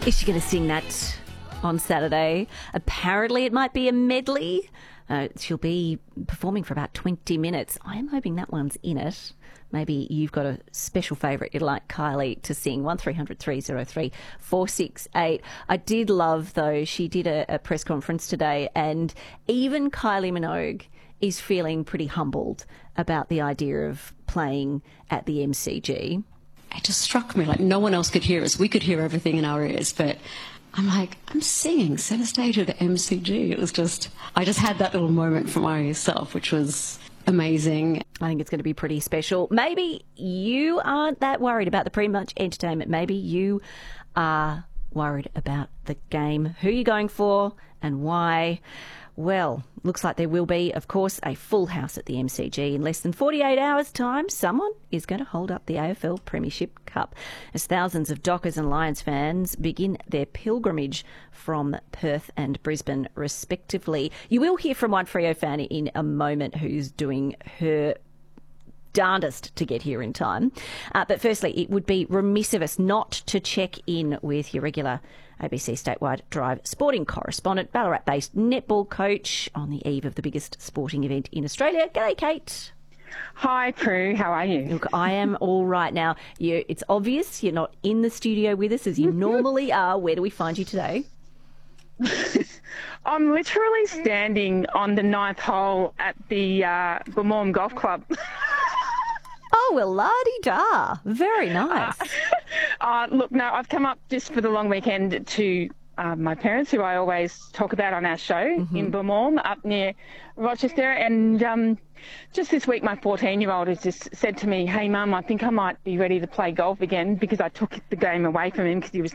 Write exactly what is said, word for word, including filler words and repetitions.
Is she going to sing that on Saturday? Apparently it might be a medley. Uh, she'll be performing for about twenty minutes. I am hoping that one's in it. Maybe you've got a special favourite you'd like Kylie to sing. one three hundred three oh three four six eight. I did love, though, she did a, a press conference today, and even Kylie Minogue is feeling pretty humbled about the idea of playing at the M C G. It just struck me like no one else could hear us. We could hear everything in our ears, but I'm like, I'm singing centre stage at the M C G. It was just, I just had that little moment for myself, which was amazing. I think it's going to be pretty special. Maybe you aren't that worried about the pre-match entertainment. Maybe you are worried about the game. Who are you going for and why? Well, looks like there will be, of course, a full house at the M C G in less than forty-eight hours' time. Someone is going to hold up the A F L Premiership Cup as thousands of Dockers and Lions fans begin their pilgrimage from Perth and Brisbane, respectively. You will hear from one Freo fan in a moment who's doing her darndest to get here in time. Uh, but firstly, it would be remiss of us not to check in with your regular A B C Statewide Drive sporting correspondent, Ballarat-based netball coach on the eve of the biggest sporting event in Australia. G'day, Kate. Hi, Prue. How are you? Look, I am all right now. You, it's obvious you're not in the studio with us as you normally are. Where do we find you today? I'm literally standing on the ninth hole at the uh, Bumorm Golf Club. Oh, well, la-di-da. Very nice. Uh, uh, look, no, I've come up just for the long weekend to uh, my parents, who I always talk about on our show, mm-hmm. in Bumorm, up near Rochester. And um, just this week, my fourteen-year-old has just said to me, hey, Mum, I think I might be ready to play golf again, because I took the game away from him because he was